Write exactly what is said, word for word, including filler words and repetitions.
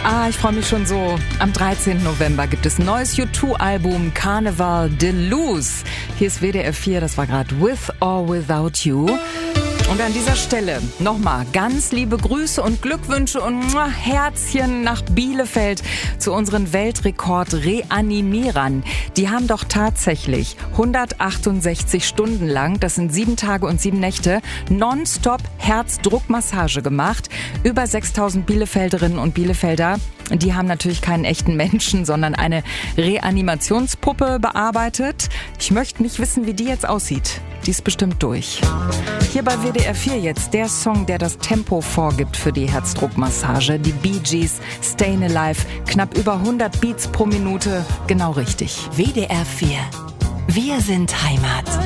Ah, ich freue mich schon so. Am dreizehnten November gibt es ein neues U zwei Album, Carnival Deluxe. Hier ist W D R vier, das war gerade With or Without You. Und an dieser Stelle nochmal ganz liebe Grüße und Glückwünsche und Herzchen nach Bielefeld zu unseren Weltrekord-Reanimierern. Die haben doch tatsächlich hundertachtundsechzig Stunden lang, das sind sieben Tage und sieben Nächte, nonstop Herzdruckmassage gemacht. Über sechstausend Bielefelderinnen und Bielefelder, die haben natürlich keinen echten Menschen, sondern eine Reanimationspuppe bearbeitet. Ich möchte nicht wissen, wie die jetzt aussieht. Die ist bestimmt durch. Hier bei W D R vier jetzt der Song, der das Tempo vorgibt für die Herzdruckmassage. Die Bee Gees, Stayin' Alive, knapp über hundert Beats pro Minute, genau richtig. W D R vier. Wir sind Heimat.